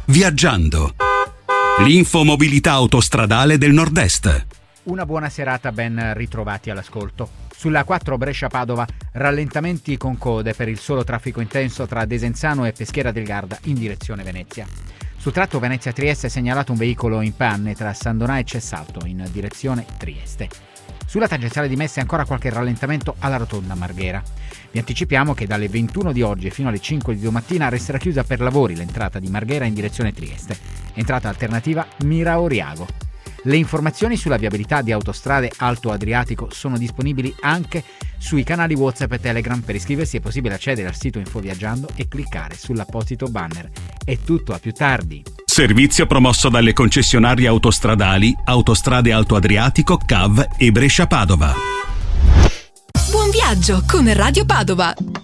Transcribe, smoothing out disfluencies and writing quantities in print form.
Viaggiando. L'infomobilità autostradale del Nord-Est. Una buona serata, ben ritrovati all'ascolto. Sulla A4 Brescia-Padova, rallentamenti con code per il solo traffico intenso tra Desenzano e Peschiera del Garda in direzione Venezia. Sul tratto Venezia-Trieste è segnalato un veicolo in panne tra San Donà e Cessalto in direzione Trieste. Sulla tangenziale di Messe ancora qualche rallentamento alla rotonda Marghera. Vi anticipiamo che dalle 21 di oggi fino alle 5 di domattina resterà chiusa per lavori l'entrata di Marghera in direzione Trieste. Entrata alternativa Mira-Oriago. Le informazioni sulla viabilità di Autostrade Alto Adriatico sono disponibili anche sui canali WhatsApp e Telegram. Per iscriversi è possibile accedere al sito Infoviaggiando e cliccare sull'apposito banner. È tutto, a più tardi. Servizio promosso dalle concessionarie autostradali Autostrade Alto Adriatico, CAV e Brescia-Padova. Buon viaggio con Radio Padova.